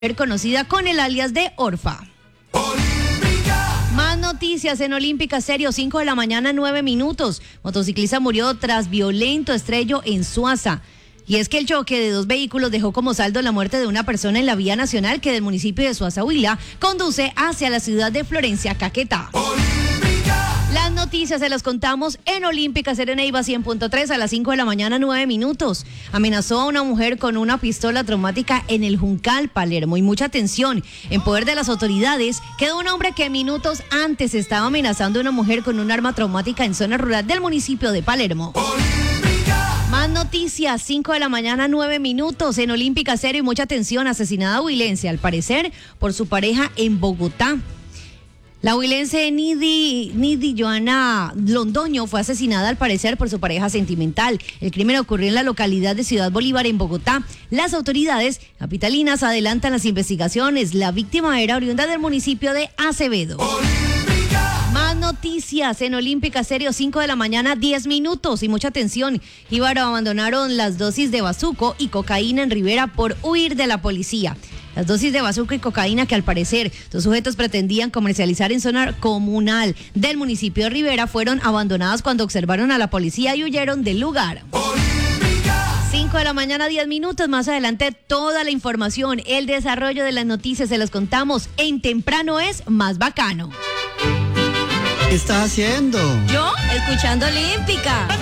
conocida con el alias de Orfa. Más noticias en Olímpica Serio, 5 de la mañana, 9 minutos. Motociclista murió tras violento estrello en Suaza. Y es que el choque de dos vehículos dejó como saldo la muerte de una persona en la vía nacional que del municipio de Suaza, Huila, conduce hacia la ciudad de Florencia, Caquetá. Las noticias se las contamos en Olímpica Serio Neiva 100.3 a las 5 de la mañana, 9 minutos. Amenazó a una mujer con una pistola traumática en el Juncal, Palermo. Y mucha atención, en poder de las autoridades quedó un hombre que minutos antes estaba amenazando a una mujer con un arma traumática en zona rural del municipio de Palermo. Más noticias, 5 de la mañana, 9 minutos en Olímpica Serio y mucha atención, asesinada huilense, al parecer, por su pareja en Bogotá. La huilense Nidy Joana Londoño fue asesinada al parecer por su pareja sentimental. El crimen ocurrió en la localidad de Ciudad Bolívar, en Bogotá. Las autoridades capitalinas adelantan las investigaciones. La víctima era oriunda del municipio de Acevedo. Más noticias en Olímpica Serio, 5 de la mañana, 10 minutos y mucha atención. Jíbaro abandonaron las dosis de bazuco y cocaína en Rivera por huir de la policía. Las dosis de bazuco y cocaína que al parecer los sujetos pretendían comercializar en zona comunal del municipio de Rivera fueron abandonadas cuando observaron a la policía y huyeron del lugar. 5 de la mañana, 10 minutos. Más adelante toda la información, el desarrollo de las noticias se las contamos en Temprano es Más Bacano. ¿Qué estás haciendo? Yo, escuchando Olímpica.